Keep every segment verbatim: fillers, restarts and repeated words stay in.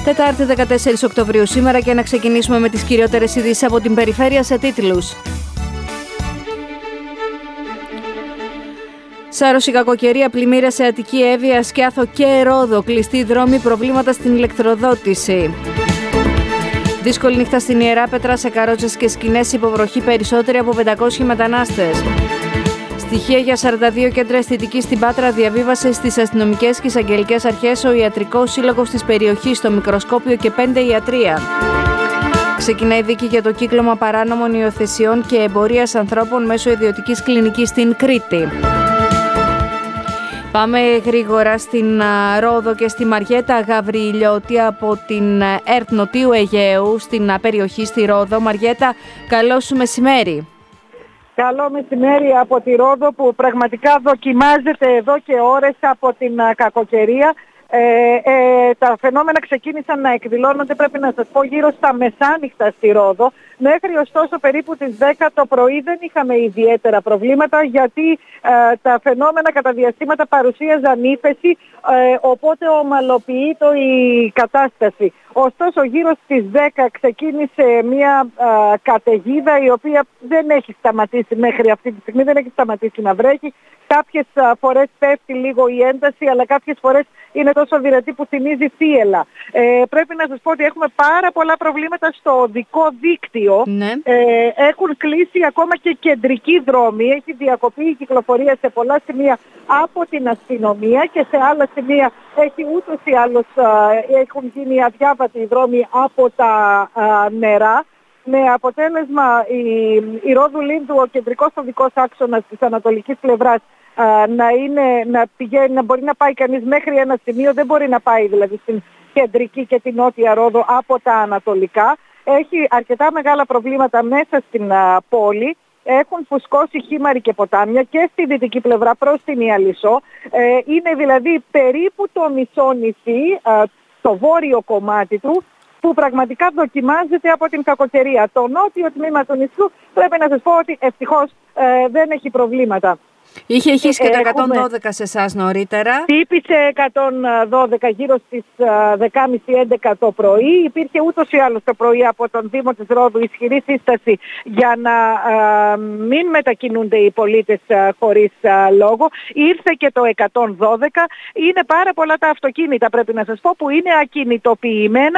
Τετάρτη δεκατέσσερις Οκτωβρίου σήμερα και να ξεκινήσουμε με τις κυριότερες ειδήσεις από την περιφέρεια σε τίτλους. Σάρωση κακοκαιρία, πλημμύρα σε Αττική, Εύβοια, Σκιάθο και Ρόδο. Κλειστοί δρόμοι, προβλήματα στην ηλεκτροδότηση. Δύσκολη νύχτα στην Ιεράπετρα, σε καρότσες και σκηνές, υποβροχή, περισσότεροι από πεντακόσιοι μετανάστες. Στοιχεία για σαράντα δύο κέντρα αισθητικής στην Πάτρα, διαβίβασε στις αστυνομικές και εισαγγελικές αρχές ο Ιατρικός Σύλλογος της περιοχής, το Μικροσκόπιο και πέντε ιατρεία. Ξεκινάει δίκη για το κύκλωμα παράνομων υιοθεσιών και εμπορίας ανθρώπων μέσω ιδιωτικής κλινικής στην Κρήτη. Πάμε γρήγορα στην Ρόδο και στη Μαριέτα Γαβριλιώτη από την ΕΡΤ Νοτίου Αιγαίου στην περιοχή στη Ρόδο. Μαριέτα, καλό σου μεσημέρι. Καλό μεσημέρι από τη Ρόδο που πραγματικά δοκιμάζεται εδώ και ώρες από την κακοκαιρία. Ε, ε, τα φαινόμενα ξεκίνησαν να εκδηλώνονται, πρέπει να σας πω, γύρω στα μεσάνυχτα στη Ρόδο. Μέχρι ωστόσο περίπου τις δέκα το πρωί δεν είχαμε ιδιαίτερα προβλήματα, γιατί ε, τα φαινόμενα κατά διαστήματα παρουσίαζαν ύφεση, ε, οπότε ομαλοποιείται η κατάσταση. Ωστόσο γύρω στις δέκα ξεκίνησε μια ε, καταιγίδα η οποία δεν έχει σταματήσει μέχρι αυτή τη στιγμή, δεν έχει σταματήσει να βρέχει. Κάποιες ε, φορές πέφτει λίγο η ένταση, αλλά κάποιες φορές είναι τόσο δυνατή που θυμίζει θύελλα. Ε, πρέπει να σας πω ότι έχουμε πάρα πολλά προβλήματα στο οδικό δίκτυο. Ναι. Ε, έχουν κλείσει ακόμα και κεντρικοί δρόμοι. Έχει διακοπεί η κυκλοφορία σε πολλά σημεία από την αστυνομία και σε άλλα σημεία έχει ούτως ή άλλως ε, έχουν γίνει αδιάβατοι οι δρόμοι από τα ε, νερά. Με αποτέλεσμα η, η Ρόδου Λίνδου, ο κεντρικός οδικός άξονας της ανατολικής πλευράς, α, να, είναι, να, πηγαίνει, να μπορεί να πάει κανείς μέχρι ένα σημείο, δεν μπορεί να πάει δηλαδή στην κεντρική και την νότια Ρόδο από τα ανατολικά. Έχει αρκετά μεγάλα προβλήματα μέσα στην α, πόλη. Έχουν φουσκώσει χήμαροι και ποτάμια και στη δυτική πλευρά προς την Ιαλισσό. Ε, είναι δηλαδή περίπου το μισό νησί, α, το βόρειο κομμάτι του, που πραγματικά δοκιμάζεται από την κακοκαιρία. Το νότιο τμήμα του νησιού πρέπει να σας πω ότι ευτυχώς ε, δεν έχει προβλήματα. Είχε ηχήσει και το εκατόν δώδεκα σε εσάς νωρίτερα. Τύπησε εκατόν δώδεκα γύρω στις δέκα και μισή έντεκα το πρωί. Υπήρχε ούτως ή άλλως το πρωί από τον Δήμο της Ρόδου ισχυρή σύσταση για να α, μην μετακινούνται οι πολίτες α, χωρίς α, λόγο. Ήρθε και το εκατόν δώδεκα. Είναι πάρα πολλά τα αυτοκίνητα, πρέπει να σας πω, που είναι ακινητοποιημένα.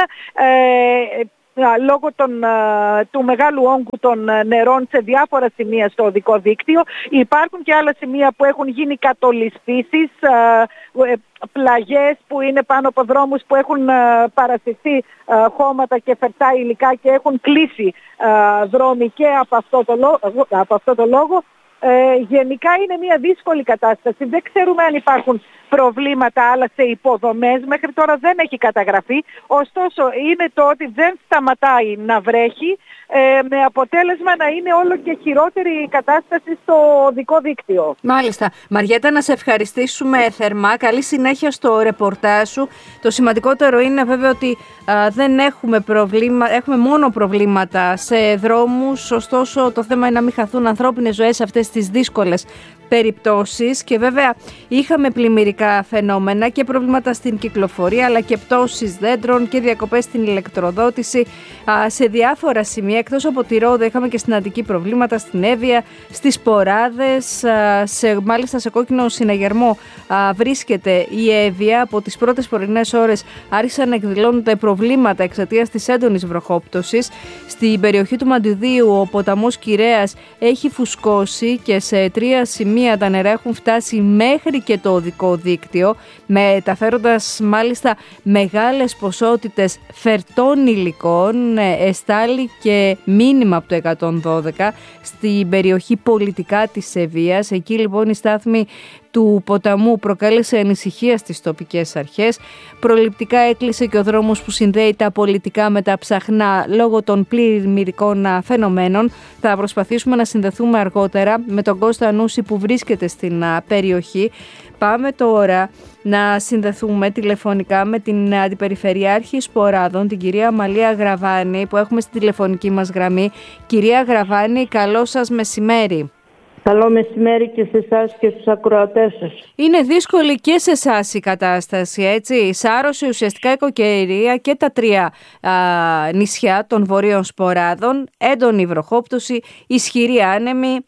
Ε, λόγω των, του μεγάλου όγκου των νερών σε διάφορα σημεία στο οδικό δίκτυο. Υπάρχουν και άλλα σημεία που έχουν γίνει κατολισθήσεις, πλαγιές που είναι πάνω από δρόμους που έχουν παρασυρθεί χώματα και φερτά υλικά και έχουν κλείσει δρόμοι και από αυτό το λόγο. Από αυτό το λόγο. Ε, γενικά είναι μια δύσκολη κατάσταση. Δεν ξέρουμε αν υπάρχουν προβλήματα άλλα σε υποδομές. Μέχρι τώρα δεν έχει καταγραφεί. Ωστόσο είναι το ότι δεν σταματάει να βρέχει, ε, με αποτέλεσμα να είναι όλο και χειρότερη η κατάσταση στο οδικό δίκτυο. Μάλιστα. Μαριέτα, να σε ευχαριστήσουμε θερμά. Καλή συνέχεια στο ρεπορτάζ σου. Το σημαντικότερο είναι βέβαια ότι α, δεν έχουμε προβλήμα, έχουμε μόνο προβλήματα σε δρόμους. Ωστόσο το θέμα είναι να μην χαθούν ανθρώπινες ζωές σε αυτές τις δύσκολες περιπτώσεις και βέβαια είχαμε πλημμυρικά φαινόμενα και προβλήματα στην κυκλοφορία αλλά και πτώσεις δέντρων και διακοπές στην ηλεκτροδότηση α, σε διάφορα σημεία. Εκτός από τη Ρόδο είχαμε και στην Αττική προβλήματα, στην Εύβοια, στις Ποράδες, α, σε, μάλιστα σε κόκκινο συναγερμό α, βρίσκεται η Εύβοια. Από τις πρώτες πρωινές ώρες άρχισαν να εκδηλώνονται προβλήματα εξαιτίας της έντονης βροχόπτωσης. Στην περιοχή του Μαντιδίου ο ποταμός Κυρέας έχει φουσκώσει και σε τρία σημεία τα νερά έχουν φτάσει μέχρι και το οδικό δίκτυο, μεταφέροντας μάλιστα μεγάλες ποσότητες φερτών υλικών. Εστάλει και μήνυμα από το εκατόν δώδεκα στην περιοχή πολιτικά της Εύβοιας. Εκεί λοιπόν η στάθμη του ποταμού προκάλεσε ανησυχία στις τοπικές αρχές. Προληπτικά έκλεισε και ο δρόμος που συνδέει τα πολιτικά με τα ψαχνά λόγω των πλημμυρικών φαινομένων. Θα προσπαθήσουμε να συνδεθούμε αργότερα με τον Κώστα Νούση που βρίσκεται στην περιοχή. Πάμε τώρα να συνδεθούμε τηλεφωνικά με την Αντιπεριφερειάρχη Σποράδων, την κυρία Αμαλία Γραβάνη, που έχουμε στη τηλεφωνική μας γραμμή. Κυρία Γραβάνη, καλό σας μεσημέρι. Καλό μεσημέρι και σε εσάς και στους ακροατές σας. Είναι δύσκολη και σε εσάς η κατάσταση, έτσι. Σάρωσε ουσιαστικά η Κοκκερία και τα τρία α, νησιά των Βορείων Σποράδων, έντονη βροχόπτωση, ισχυρή άνεμη.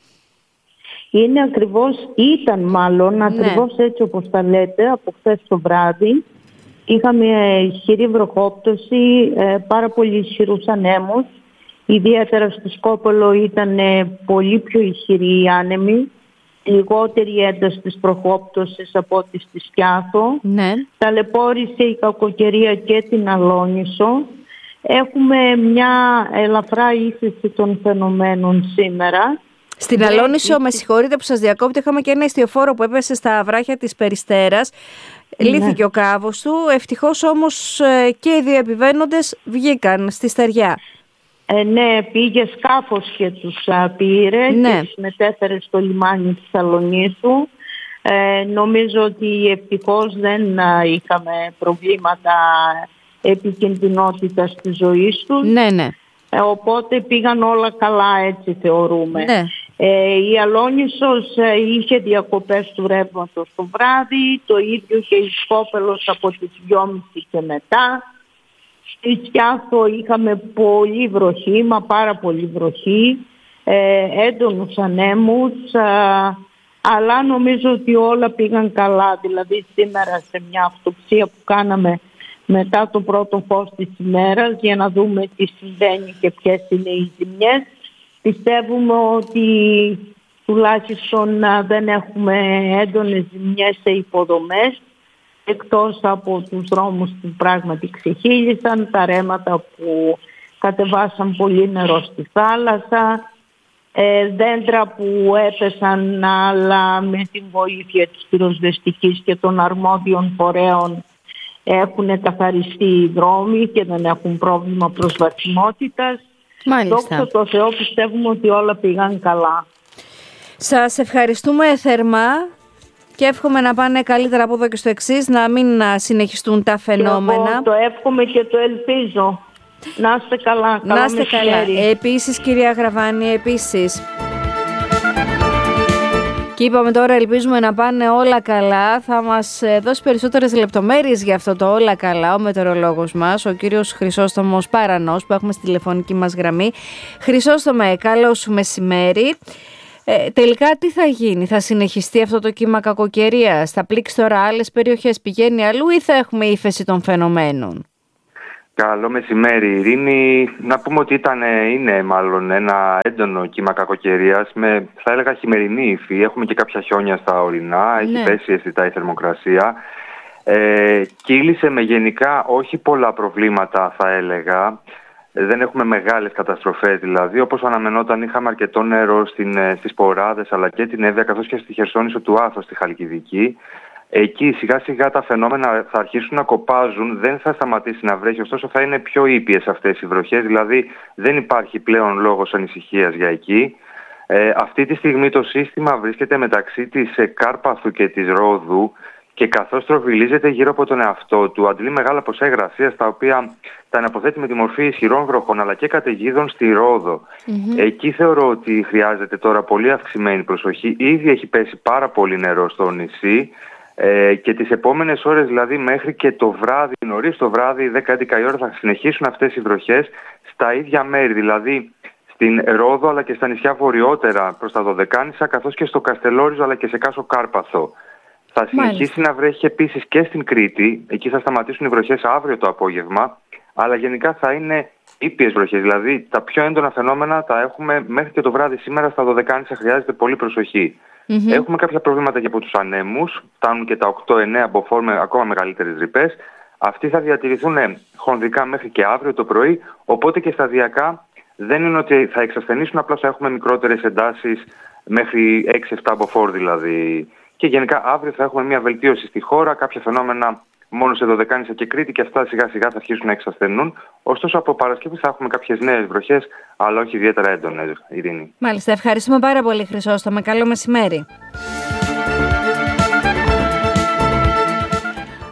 Είναι ακριβώς, ήταν μάλλον ναι. ακριβώς έτσι όπως τα λέτε, από χθες το βράδυ. Είχαμε ισχυρή βροχόπτωση, πάρα πολύ ισχυρούς ανέμους. Ιδιαίτερα στο Σκόπελο ήταν πολύ πιο ισχυρή η άνεμη, λιγότερη ένταση της βροχόπτωσης από ό,τι στη Σκιάθο. Ναι. Ταλαιπώρησε η Κακοκαιρία και την Αλόνησο. Έχουμε μια ελαφρά ύφεση των φαινομένων σήμερα. Στην Αλόνησο, ναι, με συγχωρείτε που σας διακόπτω, είχαμε και ένα ιστιοφόρο που έπεσε στα βράχια της Περιστέρας. Ναι. Λύθηκε ο κάβος του, ευτυχώς όμως και οι δύο επιβαίνοντες βγήκαν στη στεριά. Ε, ναι, πήγε σκάφος και τους α, πήρε, ναι, και τους μετέφερε στο λιμάνι της Αλονίσου. Ε, νομίζω ότι ευτυχώς δεν α, είχαμε προβλήματα επικινδυνότητας της ζωής τους. Ναι, ναι. Ε, οπότε πήγαν όλα καλά, έτσι θεωρούμε. Ναι. Ε, η Αλόνησος ε, είχε διακοπές του ρεύματος το βράδυ, το ίδιο και η Σκόπελος από τις δυόμιση και μετά. Στη Σκιάθο είχαμε πολύ βροχή, μα πάρα πολύ βροχή, ε, έντονους ανέμους, α, αλλά νομίζω ότι όλα πήγαν καλά. Δηλαδή σήμερα σε μια αυτοψία που κάναμε μετά το πρώτο φως της ημέρας για να δούμε τι συμβαίνει και ποιες είναι οι ζημιές, πιστεύουμε ότι τουλάχιστον α, δεν έχουμε έντονες ζημιές σε υποδομές, εκτός από τους δρόμους που πράγματι ξεχύλισαν, τα ρέματα που κατεβάσαν πολύ νερό στη θάλασσα, ε, δέντρα που έπεσαν, αλλά με την βοήθεια της πυροσβεστικής και των αρμόδιων φορέων έχουν καθαριστεί οι δρόμοι και δεν έχουν πρόβλημα προσβασιμότητας. Μάλιστα. Δόξα τω Θεώ, πιστεύουμε ότι όλα πήγαν καλά. Σας ευχαριστούμε θερμά. Και εύχομαι να πάνε καλύτερα από εδώ και στο εξής, να μην συνεχιστούν τα φαινόμενα. Και εγώ το εύχομαι και το ελπίζω. Να είστε καλά. Να είστε καλά. Επίσης, κυρία Γραβάνη, επίσης. Και είπαμε τώρα, ελπίζουμε να πάνε όλα καλά. Θα μας δώσει περισσότερες λεπτομέρειες για αυτό το όλα καλά ο μετεωρολόγος μας, ο κύριος Χρυσόστομος Παρανός, που έχουμε στη τηλεφωνική μας γραμμή. Χρυσόστομε, καλό σου μεσημέρι. Ε, τελικά τι θα γίνει, θα συνεχιστεί αυτό το κύμα κακοκαιρίας, θα πλήξει τώρα άλλες περιοχές, πηγαίνει αλλού ή θα έχουμε ύφεση των φαινομένων? Καλό μεσημέρι, Ειρήνη. Να πούμε ότι ήταν, είναι μάλλον ένα έντονο κύμα κακοκαιρίας με, θα έλεγα, χειμερινή υφή. Έχουμε και κάποια χιόνια στα ορεινά, έχει, ναι, πέσει αισθητά η θερμοκρασία. Ε, κύλησε με γενικά όχι πολλά προβλήματα, θα έλεγα. Δεν έχουμε μεγάλες καταστροφές δηλαδή, όπως αναμενόταν. Είχαμε αρκετό νερό στην, στις Ποράδες αλλά και την Εύβοια, καθώς και στη Χερσόνησο του Άθος, στη Χαλκιδική. Εκεί σιγά σιγά τα φαινόμενα θα αρχίσουν να κοπάζουν, δεν θα σταματήσει να βρέχει, ωστόσο θα είναι πιο ήπιες αυτές οι βροχές, δηλαδή δεν υπάρχει πλέον λόγος ανησυχίας για εκεί. Ε, αυτή τη στιγμή το σύστημα βρίσκεται μεταξύ της Κάρπαθου και της Ρόδου, και καθώς τροβιλίζεται γύρω από τον εαυτό του, αντλεί μεγάλα ποσά υγρασίας, τα οποία τα αναποθέτει με τη μορφή ισχυρών βροχών αλλά και καταιγίδων στη Ρόδο. Mm-hmm. Εκεί θεωρώ ότι χρειάζεται τώρα πολύ αυξημένη προσοχή. Ήδη έχει πέσει πάρα πολύ νερό στο νησί ε, και τις επόμενες ώρες, δηλαδή μέχρι και το βράδυ, νωρίς το βράδυ, δέκα έντεκα η ώρα, θα συνεχίσουν αυτές οι βροχές στα ίδια μέρη, δηλαδή στην Ρόδο αλλά και στα νησιά βορειότερα προς τα Δωδεκάνησα, καθώς και στο Καστελόριζο αλλά και σε Κάσο Κάρπαθο. Θα συνεχίσει, μάλιστα, να βρέχει επίσης και στην Κρήτη. Εκεί θα σταματήσουν οι βροχές αύριο το απόγευμα. Αλλά γενικά θα είναι ήπιες βροχές. Δηλαδή τα πιο έντονα φαινόμενα τα έχουμε μέχρι και το βράδυ σήμερα στα Δωδεκάνησα. Χρειάζεται πολύ προσοχή. Mm-hmm. Έχουμε κάποια προβλήματα και από τους ανέμους. Φτάνουν και τα οκτώ εννέα μποφόρ με ακόμα μεγαλύτερες ρηπές. Αυτοί θα διατηρηθούν χονδρικά μέχρι και αύριο το πρωί. Οπότε και σταδιακά δεν είναι ότι θα εξασθενήσουν, απλά θα έχουμε μικρότερες εντάσεις μέχρι έξι επτά μποφόρ δηλαδή. Και γενικά αύριο θα έχουμε μια βελτίωση στη χώρα, κάποια φαινόμενα μόνο σε Δωδεκάνησα και Κρήτη, και αυτά σιγά σιγά θα αρχίσουν να εξασθενούν. Ωστόσο από Παρασκευή θα έχουμε κάποιες νέες βροχές, αλλά όχι ιδιαίτερα έντονες, Ειρήνη. Μάλιστα, ευχαριστούμε πάρα πολύ, Χρυσόστομε. Καλό μεσημέρι.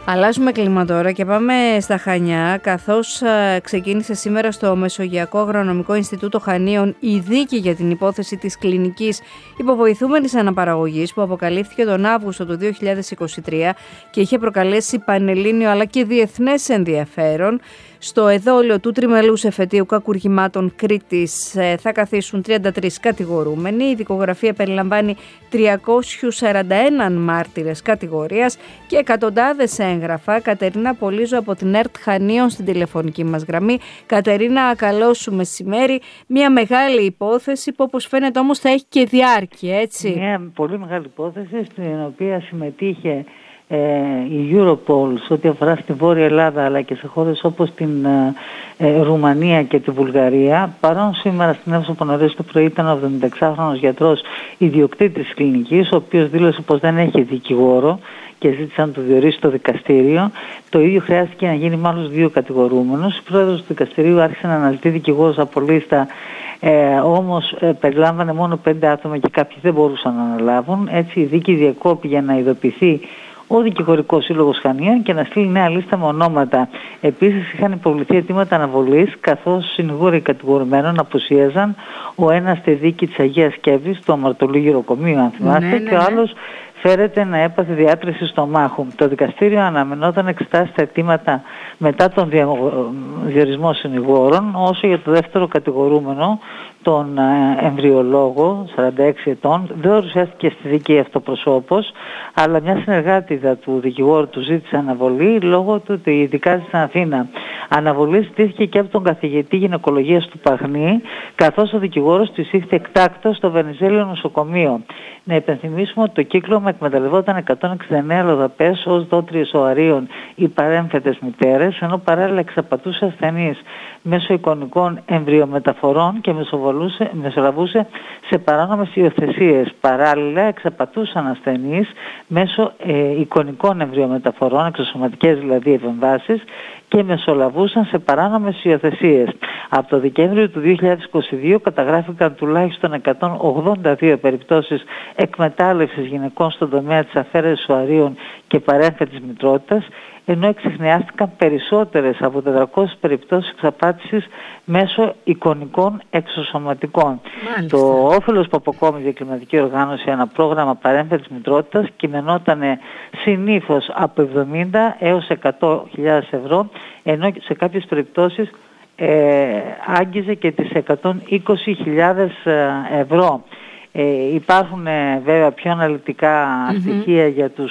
Αλλάζουμε κλίμα τώρα και πάμε στα Χανιά, καθώς ξεκίνησε σήμερα στο Μεσογειακό Αγρονομικό Ινστιτούτο Χανίων η δίκη για την υπόθεση της κλινικής υποβοηθούμενης αναπαραγωγής που αποκαλύφθηκε τον Αύγουστο του δύο χιλιάδες είκοσι τρία και είχε προκαλέσει πανελλήνιο αλλά και διεθνές ενδιαφέρον. Στο εδόλιο του τριμελούς εφετείου κακουργημάτων Κρήτης θα καθίσουν τριάντα τρεις κατηγορούμενοι. Η δικογραφία περιλαμβάνει τριακόσιους σαράντα ένα μάρτυρες κατηγορίας και εκατοντάδες έγγραφα. Κατερίνα Πολύζο από την ΕΡΤ Χανίων στην τηλεφωνική μας γραμμή. Κατερίνα, καλώς σου μεσημέρι. Μια μεγάλη υπόθεση που όπως φαίνεται όμως θα έχει και διάρκεια, έτσι. Μια πολύ μεγάλη υπόθεση στην οποία συμμετείχε Ε, η Europol σε ό,τι αφορά στη Βόρεια Ελλάδα αλλά και σε χώρες όπως την ε, ε, Ρουμανία και τη Βουλγαρία. Παρόν σήμερα στην αίθουσα που νωρίς το πρωί ήταν ο εβδομηνταεξάχρονος γιατρός ιδιοκτήτης της κλινικής, ο οποίος δήλωσε πως δεν έχει δικηγόρο και ζήτησε να του διορίσει το δικαστήριο. Το ίδιο χρειάστηκε να γίνει με άλλους δύο κατηγορούμενους. Η πρόεδρος του δικαστηρίου άρχισε να αναζητεί δικηγόρους από λίστα, ε, όμως ε, περιλάμβανε μόνο πέντε άτομα και κάποιοι δεν μπορούσαν να αναλάβουν. Έτσι η δίκη διακόπη για να ειδοποιηθεί ο Δικηγορικός Σύλλογος Χανίων και να στείλει νέα λίστα με ονόματα. Επίσης είχαν υποβληθεί αιτήματα αναβολής, καθώς συνηγόροι κατηγορουμένων απουσίαζαν, ο ένας στη δίκη της Αγίας Σκεύης, του αμαρτωλού γυροκομείου αν θυμάστε, ναι, ναι, ναι. και ο άλλος φέρεται να έπαθε διάτρηση στομάχου. Το δικαστήριο αναμενόταν να εξετάσει τα αιτήματα μετά τον διορισμό συνηγόρων, όσο για το δεύτερο κατηγορούμενο, τον εμβριολόγο, σαράντα έξι ετών, δεν παρουσιάστηκε στη δίκη αυτοπροσώπως, αλλά μια συνεργάτηδα του δικηγόρου του ζήτησε αναβολή λόγω του ότι δικάζει στην Αθήνα. Αναβολή ζητήθηκε και από τον καθηγητή γυναικολογίας του Παχνή, καθώς ο δικηγόρος του εισήχθη εκτάκτος στο Βενιζέλιο νοσοκομείο. Να υπενθυμίσουμε ότι το κύκλωμα εκμεταλλευόταν εκατόν εξήντα εννέα λοδαπές ως δότριες οαρίων ή παρέμφετες μητέρες, ενώ παράλληλα εξαπατούσε ασθενείς μέσω εικονικών εμβριομεταφορών και μεσολαβούσε σε παράνομες υιοθεσίες. Παράλληλα εξαπατούσαν ασθενείς μέσω ε, εικονικών εμβριομεταφορών, εξωσωματικές δηλαδή επεμβάσεις, και μεσολαβούσαν σε παράνομες υιοθεσίες. Από το Δεκέμβριο του δύο χιλιάδες είκοσι δύο καταγράφηκαν τουλάχιστον εκατόν ογδόντα δύο περιπτώσεις εκμετάλλευσης γυναικών στον τομέα της αφαίρεσης οαρίων και παρέμφετης μητρότητας, ενώ εξιχνιάστηκαν περισσότερες από τετρακόσιες περιπτώσεις εξαπάτησης μέσω εικονικών εξωσωματικών. Μάλιστα. Το όφελος που αποκόμιζε η κλιματική οργάνωση ένα πρόγραμμα παρέμφετης μητρότητας κειμενόταν συνήθως από εβδομήντα έως εκατό χιλιάδες ευρώ, ενώ σε κάποιες περιπτώσεις ε, άγγιζε και τις εκατόν είκοσι χιλιάδες ευρώ. Ε, υπάρχουν ε, βέβαια πιο αναλυτικά mm-hmm. στοιχεία για τους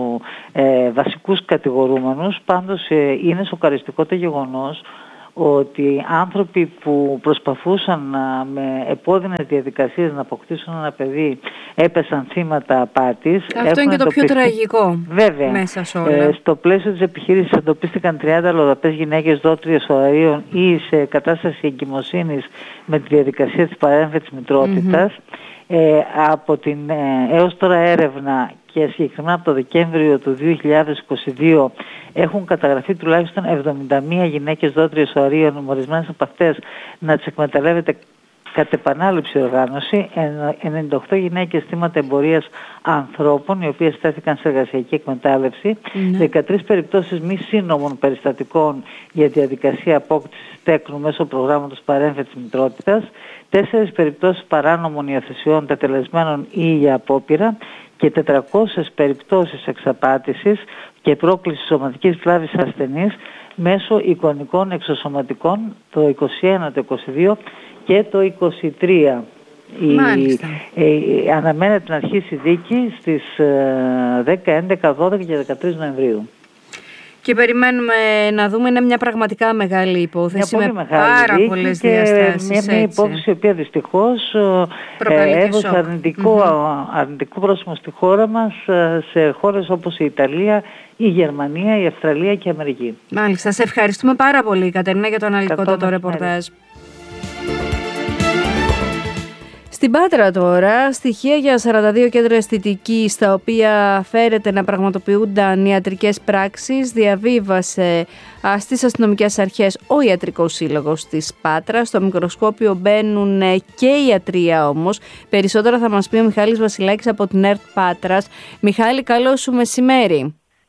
ε, βασικούς κατηγορούμενους, πάντως ε, είναι σοκαριστικό το γεγονός ότι άνθρωποι που προσπαθούσαν να, με επώδυνες διαδικασίες να αποκτήσουν ένα παιδί έπεσαν θύματα απάτης. Αυτό είναι και το πιο τραγικό. Βέβαια. Μέσα σε όλα. Ε, στο πλαίσιο της επιχείρησης εντοπίστηκαν τριάντα λοδαπές γυναίκες δότριες οαρίων ή σε κατάσταση εγκυμοσύνης με τη διαδικασία της παρέμφετης μητρότητας. Mm-hmm. Ε, από την ε, έως τώρα έρευνα και συγκεκριμένα από το Δεκέμβριο του δύο χιλιάδες είκοσι δύο έχουν καταγραφεί τουλάχιστον εβδομήντα μία γυναίκες δότριες οαρίων, ορισμένες από αυτές να τις εκμεταλλεύεται κατ' επανάληψη οργάνωση, ενενήντα οκτώ γυναίκες θύματα εμπορίας ανθρώπων, οι οποίες στέθηκαν σε εργασιακή εκμετάλλευση, mm-hmm. δεκατρείς περιπτώσεις μη σύνομων περιστατικών για διαδικασία απόκτησης τέκνου μέσω προγράμματος παρέμφετης μητρότητας, τέσσερις περιπτώσεις παράνομων υιοθεσιών τετελεσμένων ή για απόπειρα και τετρακόσιες περιπτώσεις εξαπάτησης και πρόκλησης σωματικής βλάβης ασθενής μέσω εικονικών εξωσωματικών το είκοσι ένα, το είκοσι δύο και το είκοσι τρία. Η, ε, αναμένεται να αρχίσει η δίκη στις ε, δέκα, έντεκα, δώδεκα και δεκατρείς Νοεμβρίου. Και περιμένουμε να δούμε, είναι μια πραγματικά μεγάλη υπόθεση μια με πάρα πολλές διαστάσεις. Μια, μια υπόθεση η οποία δυστυχώς ε, έδωσε αρνητικό, mm-hmm. αρνητικό πρόσημο στη χώρα μας, σε χώρες όπως η Ιταλία, η Γερμανία, η Αυστραλία και η Αμερική. Μάλιστα. Σε ευχαριστούμε πάρα πολύ, Κατερίνα, για το αναλυτικό το ρεπορτάζ. Στην Πάτρα τώρα, στοιχεία για σαράντα δύο κέντρα αισθητικής, στα οποία φέρεται να πραγματοποιούνταν ιατρικές πράξεις, διαβίβασε στις αστυνομικές αρχές ο Ιατρικός Σύλλογος της Πάτρας. Στο μικροσκόπιο μπαίνουν και η ιατρία όμως. Περισσότερα θα μας πει ο Μιχάλης Βασιλάκης από την ΕΡΤ Πάτρας. Μιχάλη, καλό σου μεσημέρι.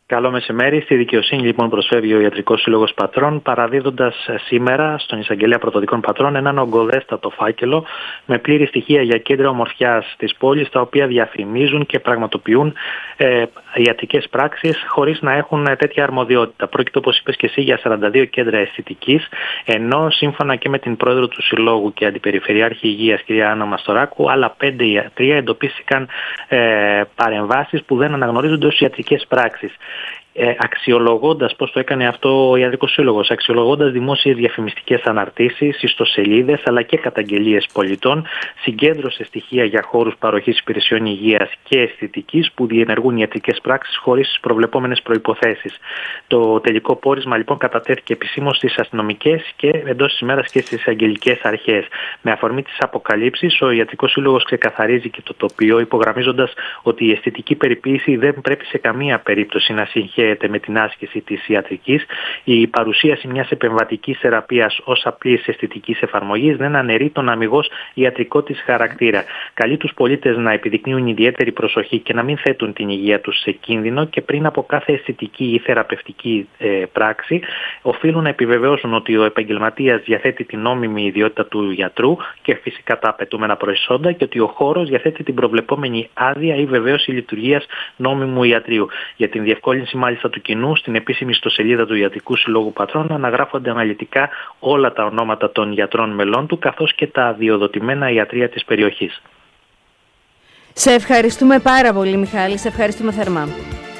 Καλό μεσημέρι. Στη δικαιοσύνη λοιπόν προσφεύγει ο Ιατρικός Σύλλογος Πατρών, παραδίδοντας σήμερα στον Εισαγγελέα Πρωτοδικών Πατρών έναν ογκοδέστατο φάκελο με πλήρη στοιχεία για κέντρα ομορφιάς της πόλης, τα οποία διαφημίζουν και πραγματοποιούν ε, ιατρικές πράξεις χωρίς να έχουν τέτοια αρμοδιότητα. Πρόκειται, όπως είπες και εσύ, για σαράντα δύο κέντρα αισθητικής, ενώ σύμφωνα και με την πρόεδρο του Συλλόγου και Αντιπεριφερειάρχη Υγείας, κυρία Άννα Μαστοράκου, άλλα πέντε ιατρία εντοπίστηκαν ε, παρεμβάσεις που δεν αναγνωρίζονται ως ιατρικές πράξεις. Ε, αξιολογώντας, πώς το έκανε αυτό ο Ιατρικός Σύλλογος, αξιολογώντας δημόσιες διαφημιστικές αναρτήσεις, ιστοσελίδες αλλά και καταγγελίες πολιτών, συγκέντρωσε στοιχεία για χώρους παροχής υπηρεσιών υγείας και αισθητικής που διενεργούν ιατρικές πράξεις χωρίς τις προβλεπόμενες προϋποθέσεις. Το τελικό πόρισμα λοιπόν κατατέθηκε επισήμως στις αστυνομικές και εντός της ημέρας και στις αγγελικές αρχές. Με αφορμή τις αποκαλύψεις, ο Ιατρικός Σύλλογος ξεκαθαρίζει και το τοπίο, υπογραμμίζοντας ότι η αισθητική περιποίηση δεν πρέπει σε καμία περίπτωση να συγχαίρεται με την άσκηση της ιατρικής. Η παρουσίαση μιας επεμβατικής θεραπείας ως απλής αισθητικής εφαρμογής δεν αναιρεί τον αμιγώς ιατρικό της χαρακτήρα. Καλεί τους πολίτες να επιδεικνύουν ιδιαίτερη προσοχή και να μην θέτουν την υγεία τους σε κίνδυνο και πριν από κάθε αισθητική ή θεραπευτική ε, πράξη οφείλουν να επιβεβαιώσουν ότι ο επαγγελματίας διαθέτει την νόμιμη ιδιότητα του γιατρού και φυσικά τα απαιτούμενα προσόντα και ότι ο χώρος διαθέτει την προβλεπόμενη άδεια ή βεβαίωση λειτουργίας νόμιμου ιατρίου. Για την διευκόλυνση μάλιστα του κοινού, στην επίσημη ιστοσελίδα του Ιατρικού Συλλόγου Πατρών αναγράφονται αναλυτικά όλα τα ονόματα των γιατρών μελών του, καθώς και τα αδειοδοτημένα ιατρεία της περιοχής. Σε ευχαριστούμε πάρα πολύ, Μιχάλη. Σε ευχαριστούμε θερμά.